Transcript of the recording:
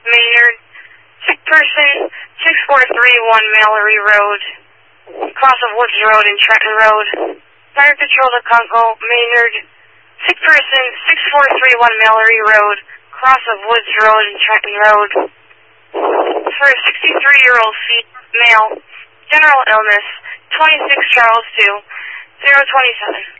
Maynard. Sick person, 6431 Mallory Road, cross of Woods Road and Trenton Road. Fire Patrol to Conco, Maynard. Sick person, 6431 Mallory Road, cross of Woods Road and Trenton Road. For a 63-year-old male, general illness, 26 Charles 2, 027.